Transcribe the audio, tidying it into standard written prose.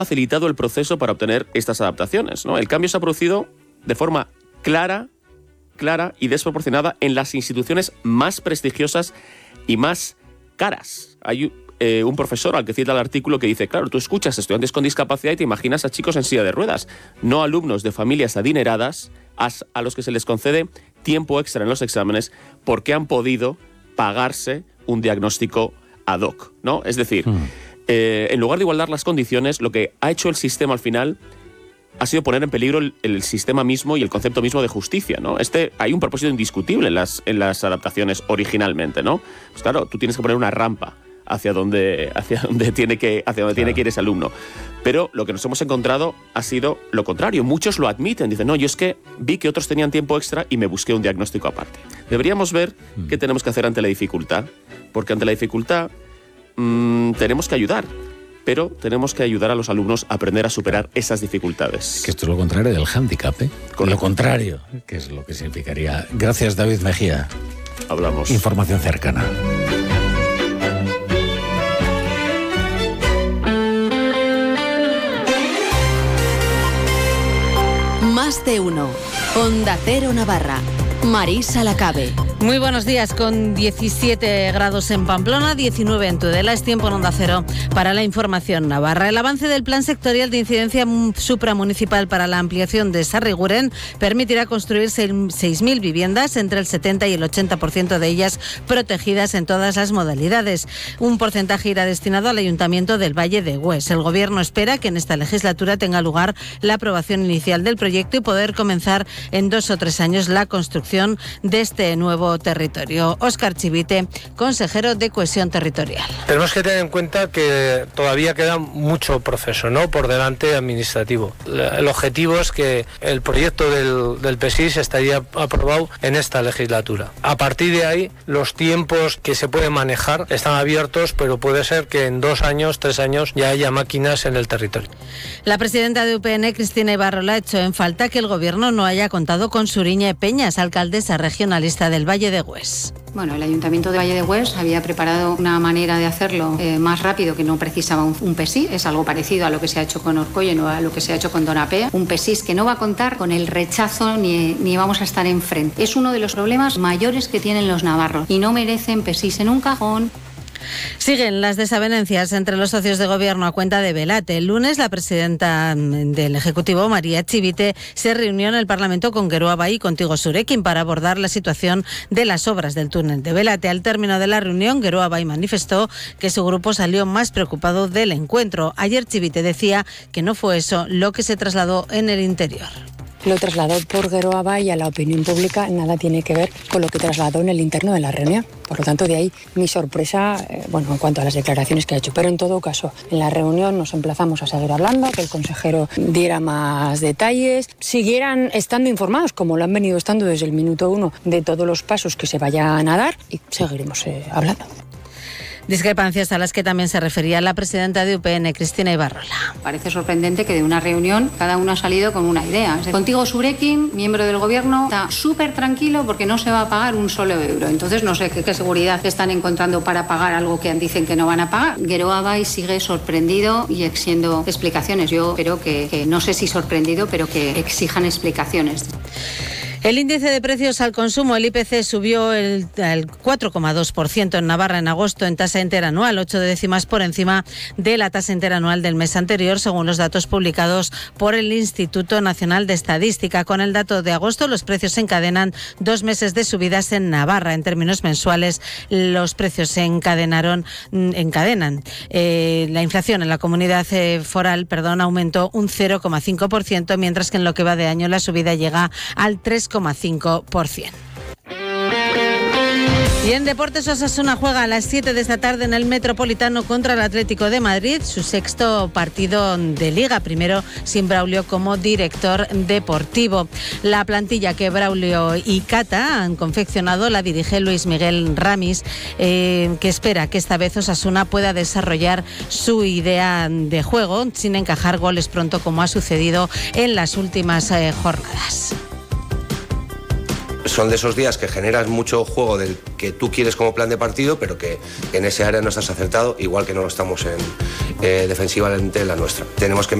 facilitado el proceso para obtener estas adaptaciones, ¿no? El cambio se ha producido de forma clara y desproporcionada en las instituciones más prestigiosas y más caras. Hay un profesor al que cita el artículo que dice, claro, tú escuchas estudiantes con discapacidad y te imaginas a chicos en silla de ruedas, no alumnos de familias adineradas a los que se les concede tiempo extra en los exámenes porque han podido pagarse un diagnóstico ad hoc, ¿no? Es decir, en lugar de igualar las condiciones, lo que ha hecho el sistema al final ha sido poner en peligro el sistema mismo y el concepto mismo de justicia, ¿no? Hay un propósito indiscutible en las adaptaciones originalmente, ¿no? Pues claro, tú tienes que poner una rampa hacia donde tiene que ir ese alumno. Pero lo que nos hemos encontrado ha sido lo contrario. Muchos lo admiten, dicen, no, yo es que vi que otros tenían tiempo extra y me busqué un diagnóstico aparte. Deberíamos ver qué tenemos que hacer ante la dificultad, porque ante la dificultad tenemos que ayudar, pero tenemos que ayudar a los alumnos a aprender a superar esas dificultades. Que esto es lo contrario del hándicap, ¿eh? Con lo contrario, que es lo que significaría. Gracias, David Mejía. Hablamos. Información cercana. Más de uno. Onda Cero Navarra. Marisa Lacabe. Muy buenos días, con 17 grados en Pamplona, 19 en Tudela, es tiempo en Onda Cero para la información navarra. El avance del Plan Sectorial de Incidencia Supramunicipal para la ampliación de Sarriguren permitirá construir 6.000 viviendas, entre el 70 y el 80% de ellas protegidas en todas las modalidades. Un porcentaje irá destinado al Ayuntamiento del Valle de Hues. El Gobierno espera que en esta legislatura tenga lugar la aprobación inicial del proyecto y poder comenzar en 2 o 3 años la construcción de este nuevo territorio. Óscar Chivite, consejero de Cohesión Territorial. Tenemos que tener en cuenta que todavía queda mucho proceso, ¿no?, por delante administrativo. El objetivo es que el proyecto del PSIS estaría aprobado en esta legislatura. A partir de ahí, los tiempos que se pueden manejar están abiertos, pero puede ser que en 2 años, 3 años ya haya máquinas en el territorio. La presidenta de UPN, Cristina Ibarrola, ha hecho en falta que el Gobierno no haya contado con Suriñe Peñas, alcaldesa regionalista del Valle de Hues. Bueno, el Ayuntamiento de Valle de Hues había preparado una manera de hacerlo más rápido, que no precisaba un PESIS. Es algo parecido a lo que se ha hecho con Orcoyen o a lo que se ha hecho con Donapea. Un PESIS que no va a contar con el rechazo ni vamos a estar enfrente. Es uno de los problemas mayores que tienen los navarros y no merecen PESIS en un cajón. Siguen las desavenencias entre los socios de gobierno a cuenta de Belate. El lunes, la presidenta del Ejecutivo, María Chivite, se reunió en el Parlamento con Geroa Bai y Contigo Surekin para abordar la situación de las obras del túnel de Belate. Al término de la reunión, Geroa Bai manifestó que su grupo salió más preocupado del encuentro. Ayer Chivite decía que no fue eso lo que se trasladó en el interior. Lo trasladó por Geroa Bai a la opinión pública, nada tiene que ver con lo que trasladó en el interno de la reunión. Por lo tanto, de ahí mi sorpresa, en cuanto a las declaraciones que ha hecho. Pero en todo caso, en la reunión nos emplazamos a seguir hablando, que el consejero diera más detalles, siguieran estando informados, como lo han venido estando desde el minuto 1, de todos los pasos que se vayan a dar, y seguiremos hablando. Discrepancias a las que también se refería la presidenta de UPN, Cristina Ibarrola. Parece sorprendente que de una reunión cada uno ha salido con una idea. Contigo Surekin, miembro del Gobierno, está súper tranquilo porque no se va a pagar un solo euro. Entonces no sé qué seguridad están encontrando para pagar algo que dicen que no van a pagar. Geroa Bai sigue sorprendido y exigiendo explicaciones. Yo espero que no sé si sorprendido, pero que exijan explicaciones. El índice de precios al consumo, el IPC, subió el 4,2% en Navarra en agosto en tasa interanual, 8 décimas por encima de la tasa interanual del mes anterior, según los datos publicados por el Instituto Nacional de Estadística. Con el dato de agosto, los precios encadenan 2 meses de subidas en Navarra. En términos mensuales, los precios encadenan. La inflación en la comunidad foral, aumentó un 0,5%, mientras que en lo que va de año la subida llega al 3,5%. Y en deportes, Osasuna juega a las 7 de esta tarde en el Metropolitano contra el Atlético de Madrid, su 6º partido de Liga, primero sin Braulio como director deportivo. La plantilla que Braulio y Cata han confeccionado la dirige Luis Miguel Ramis, que espera que esta vez Osasuna pueda desarrollar su idea de juego sin encajar goles pronto, como ha sucedido en las últimas jornadas. son de esos días que generas mucho juego del que tú quieres como plan de partido, pero que en ese área no estás acertado, igual que no lo estamos en defensivamente en la nuestra. Tenemos que